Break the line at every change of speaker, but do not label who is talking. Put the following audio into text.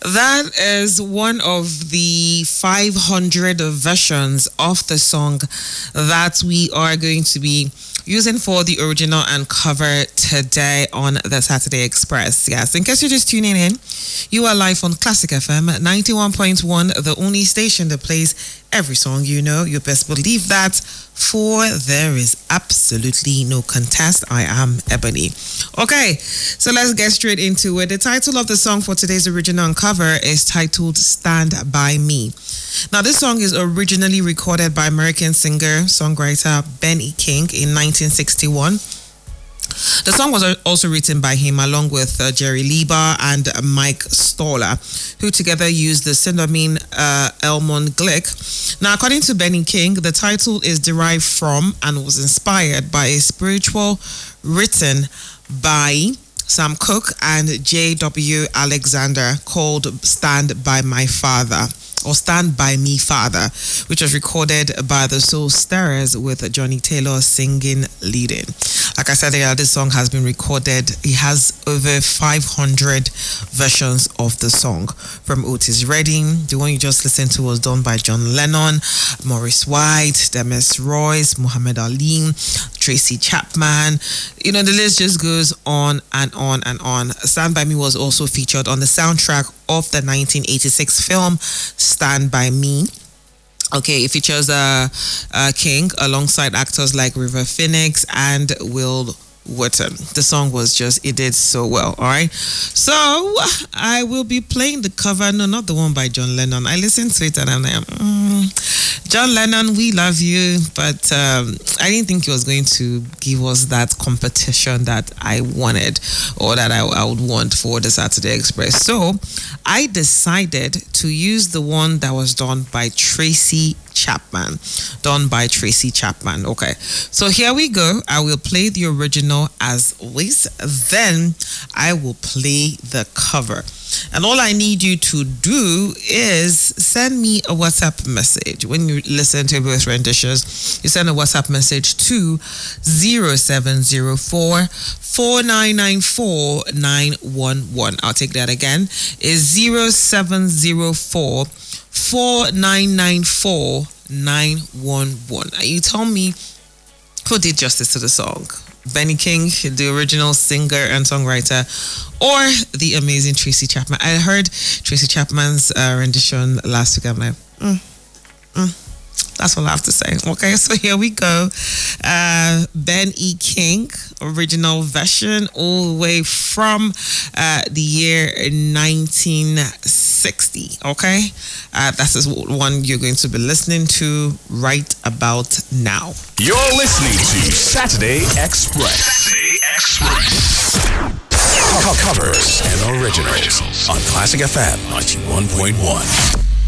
That is one of the 500 versions of the song that we are going to be using for the original and cover today on the Saturday Express. Yes, in case you're just tuning in, you are live on Classic FM 91.1, the only station that plays every song you know. You best believe that, for there is absolutely no contest. I am Ebony. Okay, so let's get straight into it. The title of the song for today's original and cover is titled Stand By Me. Now, this song is originally recorded by American singer-songwriter Benny King in 1961. The song was also written by him along with Jerry Leiber and Mike Stoller, who together used the pseudonym Elmon Glick. Now, according to Benny King, the title is derived from and was inspired by a spiritual written by Sam Cooke and J.W. Alexander called Stand By My Father, or Stand By Me Father, which was recorded by the Soul Stirrers with Johnny Taylor singing leading. Like I said earlier, this song has been recorded. It has over 500 versions of the song. From Otis Redding, the one you just listened to was done by John Lennon, Maurice White, Demis Royce, Muhammad Ali, Tracy Chapman. You know, the list just goes on and on and on. Stand By Me was also featured on the soundtrack of the 1986 film Stand By Me. Okay, it features King alongside actors like River Phoenix and Will Wharton. The song was just, it did so well, all right? So, I will be playing the cover, no, not the one by John Lennon. I listened to it and I'm like, John Lennon, we love you, but I didn't think he was going to give us that competition that I wanted, or that I would want for the Saturday Express. So I decided to use the one that was done by Tracy Chapman. Okay, so here we go. I will play the original as always, then I will play the cover. And all I need you to do is send me a WhatsApp message. When you listen to both renditions, you send a WhatsApp message to 0704 4994 911. I'll take that again. It's 0704 4994 911. And you tell me who did justice to the song. Benny King, the original singer and songwriter, or the amazing Tracy Chapman. I heard Tracy Chapman's rendition last week. I'm like, that's all I have to say. Okay, so here we go. Ben E. King, original version, all the way from the year 1960. Okay, that's the one you're going to be listening to right about now.
You're listening to Saturday Express. Saturday Express. Covers and originals on Classic FM 91.1.